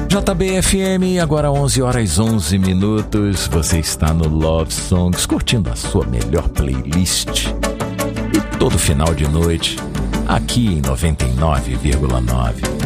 JBFM, agora 11 horas 11 minutos. Você está no Love Songs, curtindo a sua melhor playlist. E todo final de noite, aqui em 99,9.